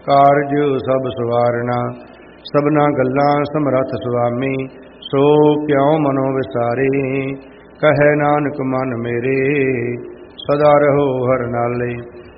ਕਾਰਜ ਸਭ ਸਵਾਰਨਾ। ਸਭਨਾ ਗੱਲਾਂ ਸਮਰੱਥ ਸੁਆਮੀ, ਸੋ ਕਿਉ ਮਨੋ ਵਿਸਾਰੇ। ਕਹੈ ਨਾਨਕ ਮਨ ਮੇਰੇ, ਸਦਾ ਰਹੋ ਹਰ ਨਾਲੇ।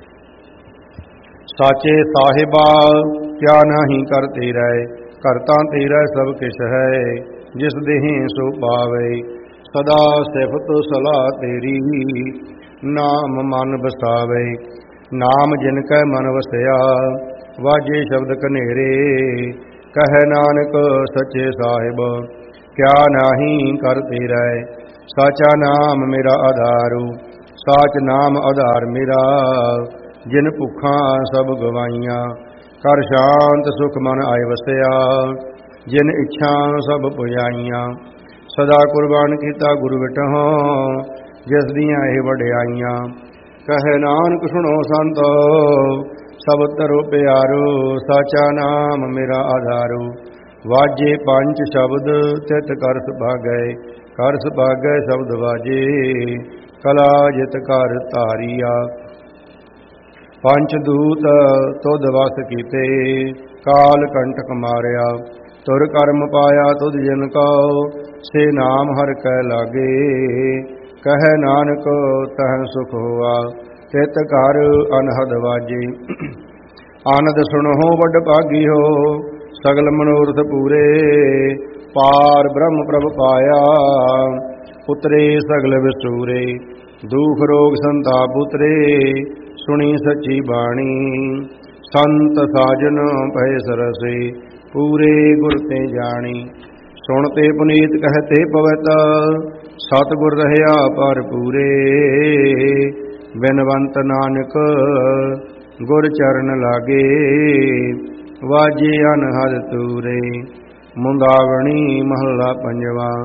ਸਾਚੇ ਸਾਹਿਬਾ ਕਿਆ ਨਾਹੀ ਕਰ ਤੇਰਾ, ਕਰਤਾ ਤੇਰਾ ਸਭ ਕਿਛ ਹੈ। ਜਿਸ ਦੇਹਿ ਸੋ ਪਾਵੇ, ਸਦਾ ਸਿਫਤ ਸਲਾਹ ਤੇਰੀ। ਨਾਮ ਮਨ ਬਸਾਵੇ, ਨਾਮ ਜਿਨ ਕੈ ਮਨ ਵਸਿਆ। ਵਾਜੇ ਸ਼ਬਦ ਕਨੇਰੇ, ਕਹੈ ਨਾਨਕ ਸੱਚੇ ਸਾਹਿਬ ਕਿਆ ਨਾਹੀ ਕਰ ਤੇਰਾ। ਸਾਚਾ ਨਾਮ ਮੇਰਾ ਆਧਾਰੂ, ਸਾਚ ਨਾਮ ਆਧਾਰ ਮੇਰਾ। ਜਿਨ ਭੁੱਖਾਂ ਸਭ ਗਵਾਈਆਂ, ਕਰ ਸ਼ਾਂਤ ਸੁਖ ਮਨ ਆਏ ਵਸਿਆ। ਜਿਨ ਇੱਛਾ ਸਭ ਪੁਜਾਈਆਂ, ਸਦਾ ਕੁਰਬਾਨ ਕੀਤਾ ਗੁਰ ਵਿਟਹੁ। ਜਿਸ ਦੀਆਂ ਇਹ ਵਡਿਆਈਆਂ, ਕਹੈ ਨਾਨਕ ਸੁਣੋ ਸੰਤੋ। ਸਭ ਤਰੋ ਪਿਆਰੋ, ਸਾਚਾ ਨਾਮ ਮੇਰਾ ਆਧਾਰੂ। ਵਾਜੇ ਪੰਜ ਸ਼ਬਦ ਤਿਤ ਕਰ ਸੁਭਾਗੈ, ਕਰ ਸੁਭਾਗੈ ਸ਼ਬਦ ਵਾਜੇ। ਕਲਾ ਜਿਤ ਕਰ ਧਾਰੀਆ, ਪੰਚ ਦੂਤ ਤੁਧ ਵਸ ਕੀਤੇ। ਕਾਲ ਕੰਟਕ ਮਾਰਿਆ, ਤੁਰ ਕਰਮ ਪਾਇਆ ਤੁਧ ਜਿਨ ਕਉ। ਸੇ ਨਾਮ ਹਰਿ ਕੈ ਲਾਗੇ, ਕਹੈ ਨਾਨਕ ਤਹ ਸੁਖ ਹੋਆ। ਤਿਤ ਘਰ ਅਨਹਦ ਵਾਜੇ, ਆਨੰਦ ਸੁਣੋ ਵੱਡ ਭਾਗੀ ਹੋ। ਸਗਲ ਮਨੋਰਥ ਪੂਰੇ, ਪਾਰ ਬ੍ਰਹਮ ਪ੍ਰਭ ਪਾਇਆ। ਉਤਰੇ ਸਗਲ ਵਿਸੂਰੇ, ਦੁਖ ਰੋਗ ਸੰਤਾਪ ਉਤਰੇ। ਸੁਣੀ ਸੱਚੀ ਬਾਣੀ, ਸੰਤ ਸਾਜਨ ਭਏ ਸਰਸੇ। ਪੂਰੇ ਗੁਰ ਤੇ ਜਾਣੀ, ਸੁਣ ਤੇ ਪੁਨੀਤ ਕਹਤੇ ਪਵਿੱਤ। ਸਤਿਗੁਰ ਰਹਿਆ ਪਰ ਪੂਰੇ, ਬਿਨਵੰਤ ਨਾਨਕ ਗੁਰ ਚਰਨ ਲਾਗੇ। ਵਾਜੇ ਅਨਹਦ ਤੂਰੇ, ਮੁੰਦਾਵਣੀ ਮਹੱਲਾ ਪੰਜਵਾ।